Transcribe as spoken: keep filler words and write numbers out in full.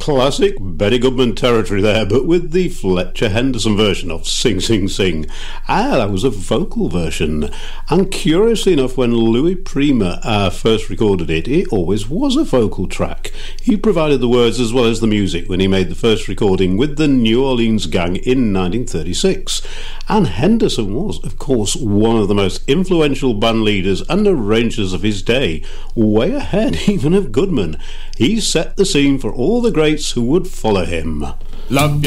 classic Benny Goodman territory there, but with the Fletcher Henderson version of Sing Sing Sing. Ah, that was a vocal version. And curiously enough, when Louis Prima uh, first recorded it, it always was a vocal track. He provided the words as well as the music when he made the first recording with the New Orleans Gang in nineteen thirty-six. And Henderson was, of course, one of the most influential band leaders and arrangers of his day, way ahead even of Goodman. He set the scene for all the greats who would follow him. Love